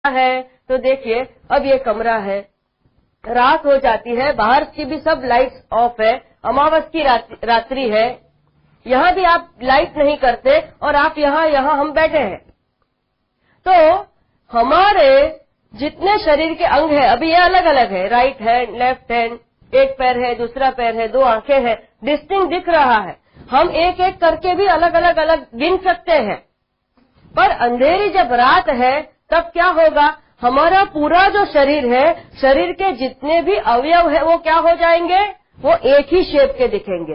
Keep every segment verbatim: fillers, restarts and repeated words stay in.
है तो देखिए अब ये कमरा है, रात हो जाती है, बाहर की भी सब लाइट्स ऑफ है, अमावस की रात, रात्रि है, यहाँ भी आप लाइट नहीं करते और आप यहाँ यहाँ हम बैठे हैं। तो हमारे जितने शरीर के अंग है अभी ये अलग अलग है, राइट हैंड, लेफ्ट हैंड, एक पैर है, दूसरा पैर है, दो आंखें हैं, डिस्टिंक्ट दिख रहा है, हम एक एक करके भी अलग अलग अलग गिन सकते हैं। पर अंधेरी जब रात है तब क्या होगा, हमारा पूरा जो शरीर है, शरीर के जितने भी अवयव है वो क्या हो जाएंगे, वो एक ही शेप के दिखेंगे,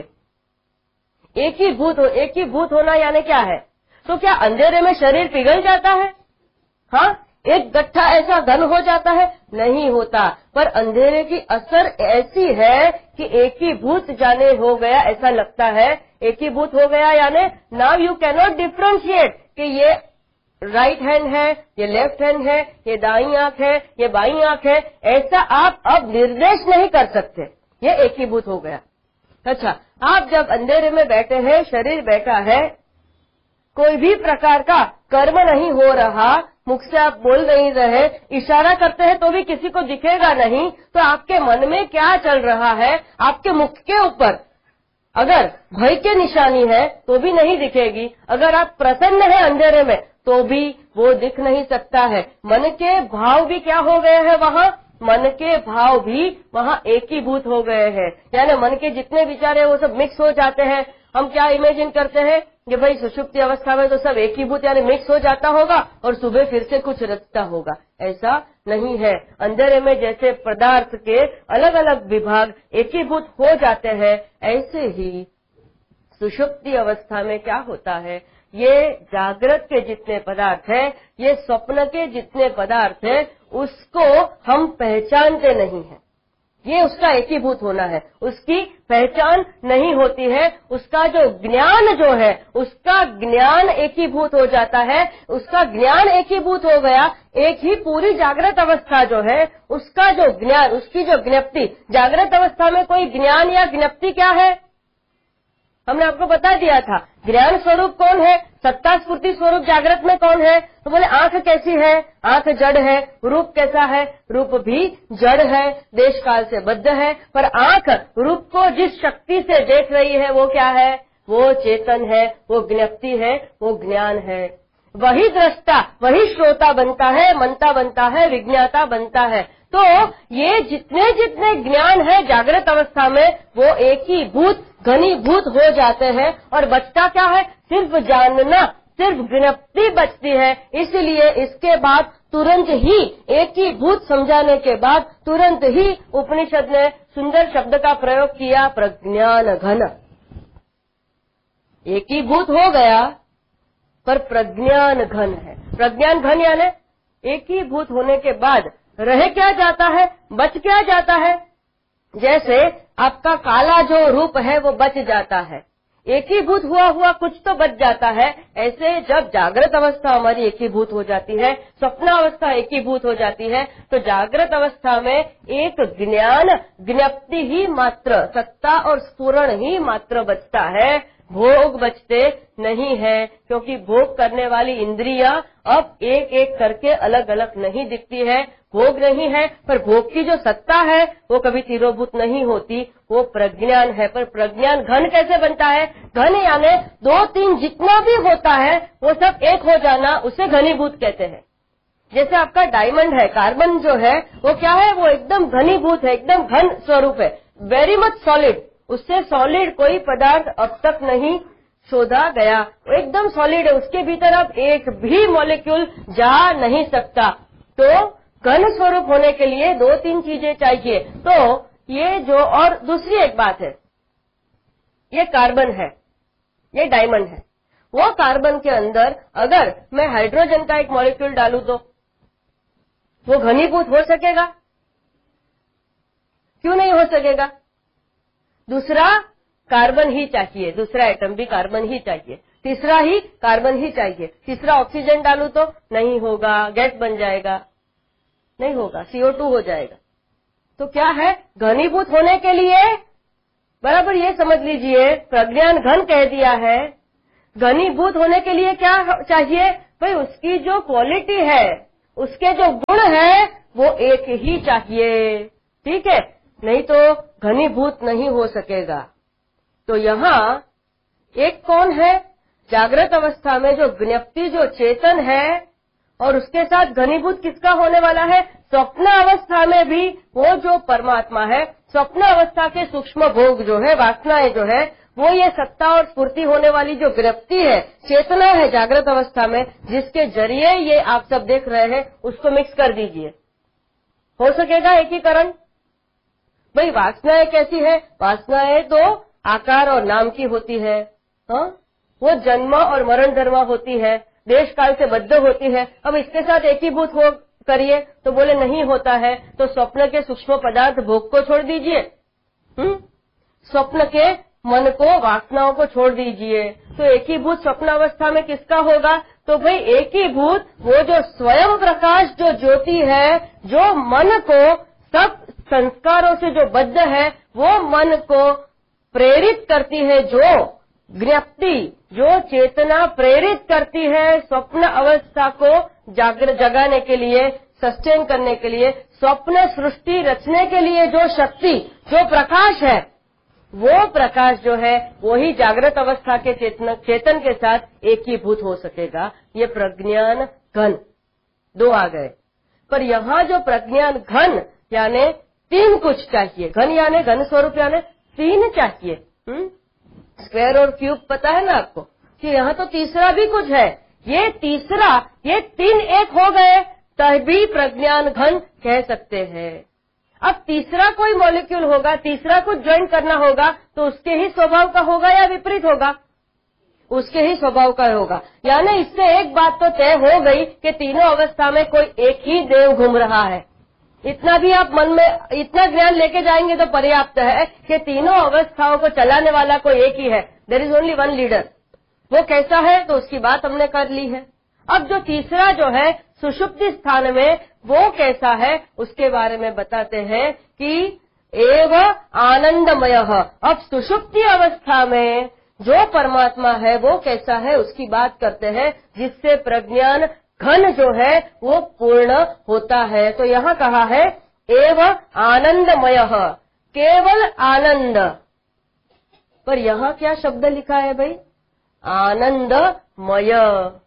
एक ही भूत हो। एक ही भूत होना यानी क्या है, तो क्या अंधेरे में शरीर पिघल जाता है? हाँ, एक गट्ठा ऐसा घन हो जाता है? नहीं होता। पर अंधेरे की असर ऐसी है कि एक ही भूत जाने हो गया, ऐसा लगता है एक ही भूत हो गया, यानी now you can not differentiate कि ये राइट हैंड है, ये लेफ्ट हैंड है, ये दाईं आंख है, ये बाईं आंख है, ऐसा आप अब निर्देश नहीं कर सकते, ये एक ही भूत हो गया। अच्छा, आप जब अंधेरे में बैठे हैं, शरीर बैठा है, कोई भी प्रकार का कर्म नहीं हो रहा, मुख से आप बोल नहीं रहे, इशारा करते हैं तो भी किसी को दिखेगा नहीं, तो आपके मन में क्या चल रहा है, आपके मुख के ऊपर अगर भय की निशानी है तो भी नहीं दिखेगी, अगर आप प्रसन्न हैं अंधेरे में तो भी वो दिख नहीं सकता है। मन के भाव भी क्या हो गए हैं वहाँ, मन के भाव भी वहाँ एक ही भूत हो गए हैं, यानी मन के जितने विचार है वो सब मिक्स हो जाते हैं। हम क्या इमेजिन करते हैं कि भाई सुषुप्ति अवस्था में तो सब एक ही भूत यानी मिक्स हो जाता होगा और सुबह फिर से कुछ रचता होगा, ऐसा नहीं है। अंधेरे में जैसे पदार्थ के अलग अलग विभाग एक ही भूत हो जाते हैं, ऐसे ही सुषुप्ति अवस्था में क्या होता है, ये जागृत के जितने पदार्थ हैं, ये स्वप्न के जितने पदार्थ हैं, उसको हम पहचानते नहीं हैं। ये उसका एकीभूत होना है, उसकी पहचान नहीं होती है, उसका जो ज्ञान जो है उसका ज्ञान एकीभूत हो जाता है, उसका ज्ञान एकीभूत हो गया। एक ही पूरी जागृत अवस्था जो है उसका जो ज्ञान, उसकी जो ज्ञप्ति, जागृत अवस्था में कोई ज्ञान या ज्ञप्ति क्या है, हमने आपको बता दिया था। ज्ञान स्वरूप कौन है, सत्ता स्फूर्ति स्वरूप जागृत में कौन है, तो बोले आंख कैसी है, आंख जड़ है, रूप कैसा है, रूप भी जड़ है, देश काल से बद्ध है, पर आंख रूप को जिस शक्ति से देख रही है वो क्या है, वो चेतन है, वो ज्ञप्ति है, वो ज्ञान है। वही दृष्टा, वही श्रोता बनता है, मनता बनता है, विज्ञाता बनता है। तो ये जितने जितने ज्ञान है जागृत अवस्था में वो एक ही भूत घनीभूत हो जाते हैं, और बचता क्या है, सिर्फ जानना, सिर्फ ज्ञप्ति बचती है। इसलिए इसके बाद तुरंत ही एक ही भूत समझाने के बाद तुरंत ही उपनिषद ने सुंदर शब्द का प्रयोग किया, प्रज्ञान घन। एक ही भूत हो गया पर प्रज्ञान घन है। प्रज्ञान घन यानी एक ही भूत होने के बाद रह क्या जाता है, बच क्या जाता है। जैसे आपका काला जो रूप है वो बच जाता है, एक ही भूत हुआ हुआ कुछ तो बच जाता है। ऐसे जब जागृत अवस्था हमारी एक ही भूत हो जाती है, स्वप्न अवस्था एक ही भूत हो जाती है, तो जागृत अवस्था में एक ज्ञान ज्ञप्ति ही मात्र, सत्ता और स्फुरण ही मात्र बचता है, भोग बचते नहीं है, क्योंकि भोग करने वाली इंद्रियां अब एक एक करके अलग अलग नहीं दिखती है। भोग नहीं है, पर भोग की जो सत्ता है वो कभी तिरोभूत नहीं होती, वो प्रज्ञान है। पर प्रज्ञान घन कैसे बनता है, घन यानी दो तीन जितना भी होता है वो सब एक हो जाना, उसे घनीभूत कहते हैं। जैसे आपका डायमंड है, कार्बन जो है वो क्या है, वो एकदम घनीभूत है, एकदम घन स्वरूप है, वेरी मच सॉलिड। उससे सॉलिड कोई पदार्थ अब तक नहीं शोधा गया, वो एकदम सॉलिड है, उसके भीतर अब एक भी मॉलिक्यूल जा नहीं सकता। तो घन स्वरूप होने के लिए दो तीन चीजें चाहिए। तो ये जो, और दूसरी एक बात है, ये कार्बन है, ये डायमंड है, वो कार्बन के अंदर अगर मैं हाइड्रोजन का एक मॉलिक्यूल डालूं तो वो घनीभूत हो सकेगा, क्यों नहीं हो सकेगा। दूसरा कार्बन ही चाहिए, दूसरा एटम भी कार्बन ही चाहिए, तीसरा ही कार्बन ही चाहिए। तीसरा ऑक्सीजन डालूं तो नहीं होगा, गैस बन जाएगा, नहीं होगा, सी ओ टू हो जाएगा। तो क्या है, घनीभूत होने के लिए बराबर ये समझ लीजिए, प्रज्ञान घन कह दिया है। घनीभूत होने के लिए क्या चाहिए भाई, उसकी जो क्वालिटी है उसके जो गुण है वो एक ही चाहिए, ठीक है, नहीं तो घनीभूत नहीं हो सकेगा। तो यहाँ एक कौन है? जागृत अवस्था में जो ज्ञप्ति, जो चेतन है, और उसके साथ घनीभूत किसका होने वाला है? स्वप्न अवस्था में भी वो जो परमात्मा है, स्वप्न अवस्था के सूक्ष्म भोग जो है, वासनाएं जो है, वो ये सत्ता और स्फूर्ति होने वाली जो ज्ञप्ति है, चेतना है जागृत अवस्था में, जिसके जरिए ये आप सब देख रहे हैं, उसको मिक्स कर दीजिए। हो सकेगा एकीकरण? भाई वासनाएं कैसी है? वासनाएं तो आकार और नाम की होती है, हाँ? वो जन्म और मरण धर्मा होती है, देश काल से बद्ध होती है। अब इसके साथ एकीभूत हो करिए तो बोले नहीं होता है, तो स्वप्न के सूक्ष्म पदार्थ भोग को छोड़ दीजिए, हम्म स्वप्न के मन को, वासनाओं को छोड़ दीजिए, तो एकीभूत स्वप्न अवस्था में किसका होगा? तो भाई एकीभूत वो जो स्वयं प्रकाश, जो ज्योति है, जो मन को सब संस्कारों से जो बद्ध है, वो मन को प्रेरित करती है, जो ज्ञप्ति, जो चेतना प्रेरित करती है स्वप्न अवस्था को जागृत जगाने के लिए, सस्टेन करने के लिए, स्वप्न सृष्टि रचने के लिए जो शक्ति, जो प्रकाश है, वो प्रकाश जो है वो ही जागृत अवस्था के चेतन चेतन के साथ एकीभूत हो सकेगा। ये प्रज्ञान घन दो आ गए, पर यहाँ जो प्रज्ञान घन यानी तीन कुछ चाहिए। घन यानी घन स्वरूप यानी तीन चाहिए। हम्म स्क्वायर और क्यूब पता है ना आपको कि यहाँ तो तीसरा भी कुछ है। ये तीसरा, ये तीन एक हो गए तभी प्रज्ञान घन कह सकते हैं। अब तीसरा कोई मॉलिक्यूल होगा, तीसरा कुछ ज्वाइन करना होगा, तो उसके ही स्वभाव का होगा या विपरीत होगा? उसके ही स्वभाव का होगा। यानी इससे एक बात तो तय हो गई कि तीनों अवस्था में कोई एक ही देव घूम रहा है। इतना भी आप मन में इतना ज्ञान लेके जाएंगे तो पर्याप्त है कि तीनों अवस्थाओं को चलाने वाला कोई एक ही है। There is only one leader. वो कैसा है तो उसकी बात हमने कर ली है। अब जो तीसरा जो है सुषुप्ति स्थान में, वो कैसा है उसके बारे में बताते हैं कि एव आनंदमय। अब सुषुप्ति अवस्था में जो परमात्मा है वो कैसा है उसकी बात करते हैं, जिससे प्रज्ञान घन जो है वो पूर्ण होता है। तो यहाँ कहा है एव आनंदमय, केवल आनंद। पर यहाँ क्या शब्द लिखा है भाई? आनंदमय।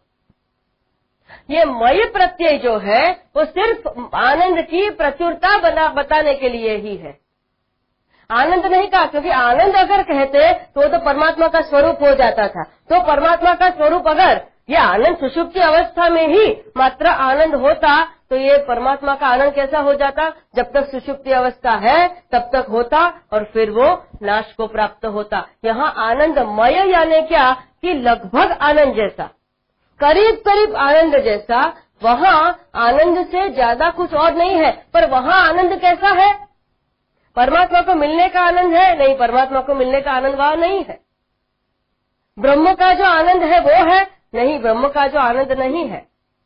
ये मय प्रत्यय जो है वो सिर्फ आनंद की प्रचुरता बना बताने के लिए ही है। आनंद नहीं कहा, क्योंकि आनंद अगर कहते तो तो परमात्मा का स्वरूप हो जाता था। तो परमात्मा का स्वरूप अगर ये आनंद सुषुप्ति अवस्था में ही मात्र आनंद होता तो ये परमात्मा का आनंद कैसा हो जाता? जब तक सुषुप्ति अवस्था है तब तक होता और फिर वो नाश को प्राप्त होता। यहाँ आनंदमय यानी क्या कि लगभग आनंद जैसा, करीब करीब आनंद जैसा। वहाँ आनंद से ज्यादा कुछ और नहीं है। पर वहाँ आनंद कैसा है? परमात्मा को मिलने का आनंद है? नहीं, परमात्मा को मिलने का आनंद वहाँ नहीं है। ब्रह्म का जो आनंद है वो है? नहीं, ब्रह्म का जो आनंद नहीं है।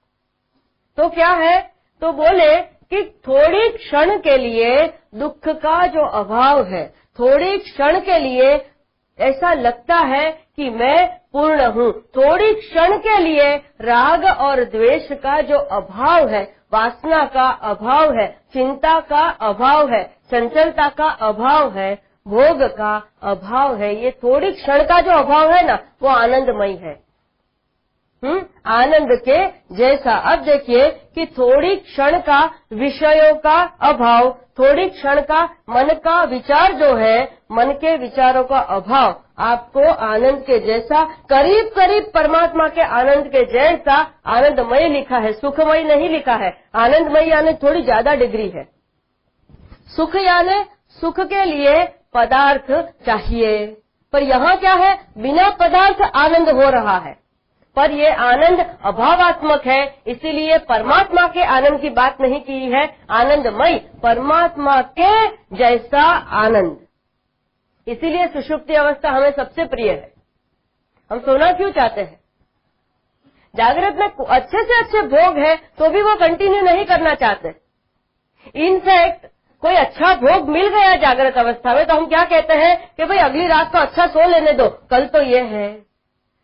तो क्या है? तो बोले कि थोड़ी क्षण के लिए दुख का जो अभाव है, थोड़ी क्षण के लिए ऐसा लगता है कि मैं पूर्ण हूँ। थोड़ी क्षण के लिए राग और द्वेष का जो अभाव है, वासना का अभाव है, चिंता का अभाव है, चंचलता का अभाव है, भोग का अभाव है, ये थोड़ी क्षण का जो अभाव है ना वो आनंदमय है। हम्म आनंद के जैसा। अब देखिए कि थोड़ी क्षण का विषयों का अभाव, थोड़ी क्षण का मन का विचार जो है, मन के विचारों का अभाव आपको आनंद के जैसा, करीब करीब परमात्मा के आनंद के जैसा आनंदमय लिखा है, सुखमय नहीं लिखा है। आनंदमय यानी थोड़ी ज्यादा डिग्री है। सुख यानी सुख के लिए पदार्थ चाहिए, पर यहाँ क्या है? बिना पदार्थ आनंद हो रहा है, पर ये आनंद अभावात्मक है, इसीलिए परमात्मा के आनंद की बात नहीं की है। आनंदमय परमात्मा के जैसा आनंद, इसीलिए सुषुप्ति अवस्था हमें सबसे प्रिय है। हम सोना क्यों चाहते हैं? जागृत में अच्छे से अच्छे भोग है तो भी वो कंटिन्यू नहीं करना चाहते। इनफैक्ट कोई अच्छा भोग मिल गया जागृत अवस्था में तो हम क्या कहते हैं कि भाई अगली रात को अच्छा सो लेने दो, कल तो ये है।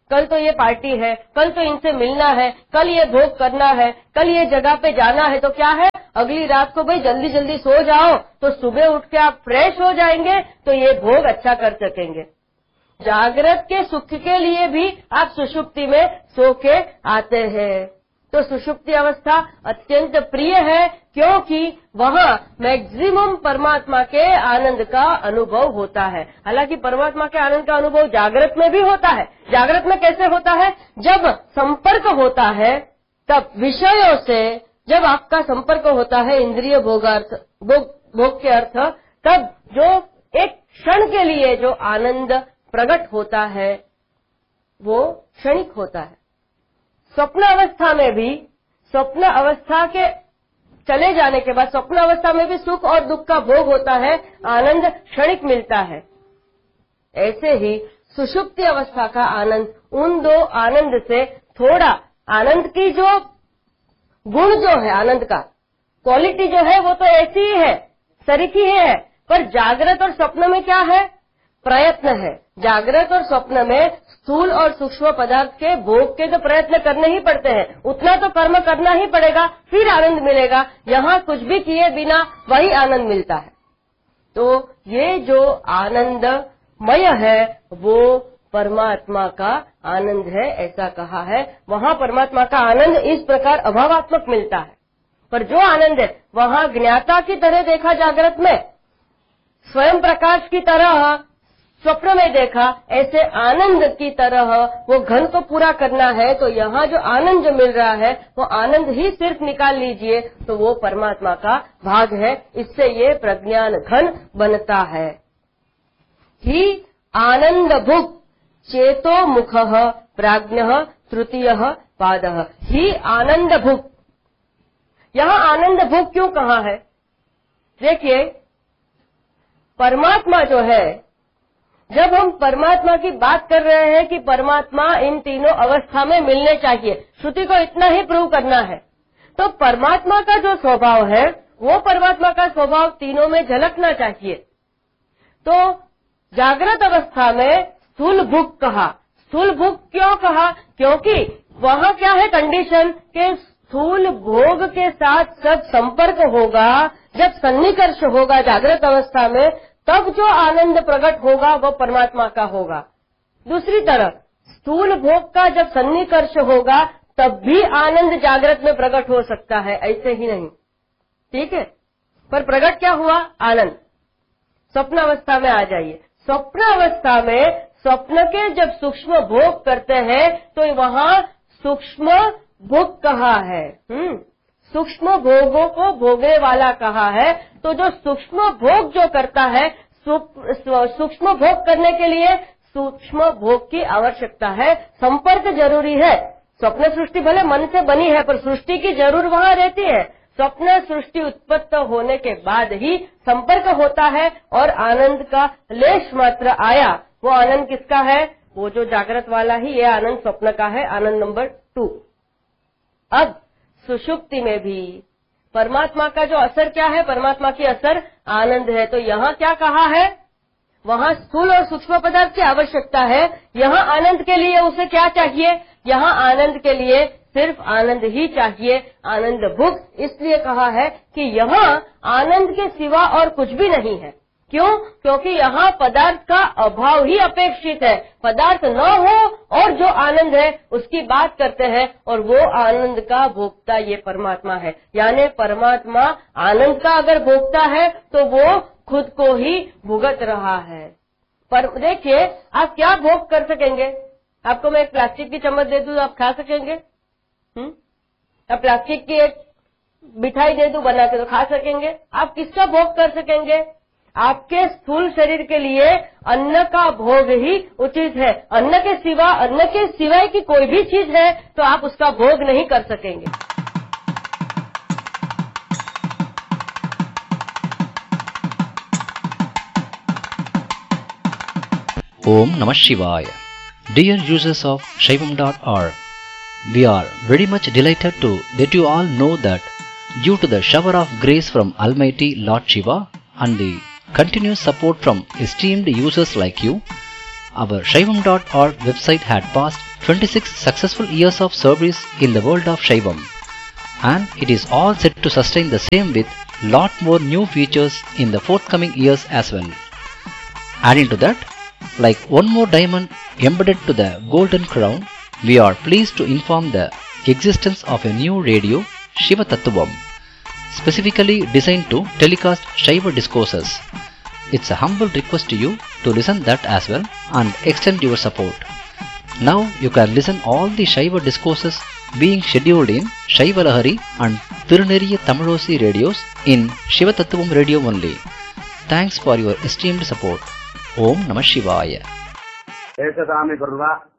कल तो ये पार्टी है, कल तो इनसे मिलना है, कल ये भोग करना है, कल ये जगह पे जाना है, तो क्या है अगली रात को भाई जल्दी जल्दी सो जाओ तो सुबह उठ के आप फ्रेश हो जाएंगे तो ये भोग अच्छा कर सकेंगे। जागृत के सुख के लिए भी आप सुषुप्ति में सो के आते हैं। तो सुषुप्ति अवस्था अत्यंत प्रिय है क्योंकि वहां मैक्सिमम परमात्मा के आनंद का अनुभव होता है। हालांकि परमात्मा के आनंद का अनुभव जागृत में भी होता है। जागृत में कैसे होता है? जब संपर्क होता है, तब विषयों से जब आपका संपर्क होता है इंद्रिय भोगार्थ भोग, भोग के अर्थ, तब जो एक क्षण के लिए जो आनंद प्रकट होता है वो क्षणिक होता है। स्वप्न अवस्था में भी, स्वप्न अवस्था के चले जाने के बाद स्वप्न अवस्था में भी सुख और दुख का भोग होता है, आनंद क्षणिक मिलता है। ऐसे ही सुषुप्ति अवस्था का आनंद उन दो आनंद से थोड़ा, आनंद की जो गुण जो है, आनंद का क्वालिटी जो है वो तो ऐसी ही है, सरीखी ही है, पर जागृत और स्वप्न में क्या है? प्रयत्न है। जागृत और स्वप्न में स्थूल और सूक्ष्म पदार्थ के भोग के तो प्रयत्न करने ही पड़ते हैं, उतना तो कर्म करना ही पड़ेगा, फिर आनंद मिलेगा। यहाँ कुछ भी किए बिना वही आनंद मिलता है। तो ये जो आनंदमय है वो परमात्मा का आनंद है, ऐसा कहा है। वहाँ परमात्मा का आनंद इस प्रकार अभावात्मक मिलता है, पर जो आनंद है वहाँ ज्ञाता की तरह देखा जागृत में, स्वयं प्रकाश की तरह स्वप्न में देखा, ऐसे आनंद की तरह वो घन को पूरा करना है। तो यहाँ जो आनंद जो मिल रहा है वो आनंद ही सिर्फ निकाल लीजिए तो वो परमात्मा का भाग है। इससे ये प्रज्ञान घन बनता है। ही आनंद भुक् चेतो मुख प्राज्ञ तृतीय पाद। ही आनंद भुक्, यहाँ आनंद भुक् क्यों कहा है? देखिए, परमात्मा जो है, जब हम परमात्मा की बात कर रहे हैं कि परमात्मा इन तीनों अवस्था में मिलने चाहिए, श्रुति को इतना ही प्रूव करना है, तो परमात्मा का जो स्वभाव है वो परमात्मा का स्वभाव तीनों में झलकना चाहिए। तो जागृत अवस्था में स्थूल भुक् कहा। स्थूल भुक् क्यों कहा? क्योंकि वहाँ क्या है कंडीशन के स्थूल भोग के साथ सब संपर्क होगा, जब सन्निकर्ष होगा जागृत अवस्था में, तब जो आनंद प्रकट होगा वो परमात्मा का होगा। दूसरी तरफ स्थूल भोग का जब सन्निकर्ष होगा तब भी आनंद जागृत में प्रकट हो सकता है, ऐसे ही नहीं, ठीक है। पर प्रकट क्या हुआ? आनंद। स्वप्न अवस्था में आ जाइए। स्वप्न अवस्था में स्वप्न के जब सूक्ष्म भोग करते हैं तो वहाँ सूक्ष्म भोग कहा है, हम्म सूक्ष्म भोगों को भोगने वाला कहा है। तो जो सूक्ष्म भोग जो करता है, सूक्ष्म भोग करने के लिए सूक्ष्म भोग की आवश्यकता है, संपर्क जरूरी है। स्वप्न सृष्टि भले मन से बनी है पर सृष्टि की जरूर वहाँ रहती है। स्वप्न सृष्टि उत्पन्न होने के बाद ही संपर्क होता है और आनंद का लेश मात्र आया। वो आनंद किसका है? वो जो जागृत वाला ही, ये आनंद स्वप्न का है, आनंद नंबर टू। अब सुषुप्ति में भी परमात्मा का जो असर क्या है? परमात्मा की असर आनंद है। तो यहाँ क्या कहा है? वहाँ स्थूल और सूक्ष्म पदार्थ की आवश्यकता है, यहाँ आनंद के लिए उसे क्या चाहिए? यहाँ आनंद के लिए सिर्फ आनंद ही चाहिए, आनंद भुक्। इसलिए कहा है कि यहाँ आनंद के सिवा और कुछ भी नहीं है। क्यों? क्योंकि यहाँ पदार्थ का अभाव ही अपेक्षित है। पदार्थ न हो और जो आनंद है उसकी बात करते हैं, और वो आनंद का भोक्ता ये परमात्मा है। यानी परमात्मा आनंद का अगर भोक्ता है तो वो खुद को ही भुगत रहा है। पर देखिए, आप क्या भोग कर सकेंगे? आपको मैं एक प्लास्टिक की चम्मच दे दूं, आप खा सकेंगे? हम्म अब प्लास्टिक की एक मिठाई दे दूं बना के, तो खा सकेंगे? आप किसका भोग कर सकेंगे? आपके स्थूल शरीर के लिए अन्न का भोग ही उचित है। अन्न के सिवा, अन्न के सिवाय की कोई भी चीज है तो आप उसका भोग नहीं कर सकेंगे। Om Namah Shivaya. Dear users of Shaivam dot org, we are very much delighted to let you all know that due to the shower of grace from Almighty Lord Shiva and the continuous support from esteemed users like you, our Shaivam dot org website had passed twenty-six successful years of service in the world of Shaivam, and it is all set to sustain the same with lot more new features in the forthcoming years as well. Adding to that, like one more diamond embedded to the golden crown, we are pleased to inform the existence of a new radio, Shiva Tattvam, specifically designed to telecast Shaiva discourses. It's a humble request to you to listen that as well and extend your support. Now you can listen all the Shaiva discourses being scheduled in Shaiva Lahari and Tiruneriya Tamilosi radios in Shiva Tattvam radio only. Thanks for your esteemed support. Om Namah Shivaya. Esatami Gurva